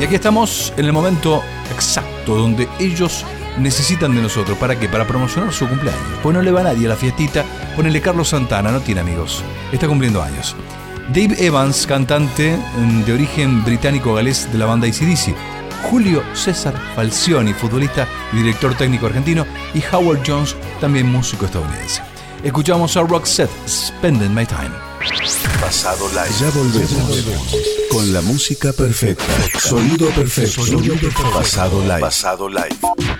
Y aquí estamos en el momento exacto donde ellos necesitan de nosotros. ¿Para qué? Para promocionar su cumpleaños. Pues no le va nadie a la fiestita. Ponele Carlos Santana, no tiene amigos. Está cumpliendo años. Dave Evans, cantante de origen británico-galés de la banda AC/DC. Julio César Falcioni, futbolista y director técnico argentino. Y Howard Jones, también músico estadounidense. Escuchamos a Roxette, Spending My Time. Pasado Live. Ya volvemos. Con la música perfecta. Sonido perfecto. Pasado Live. Pasado Live.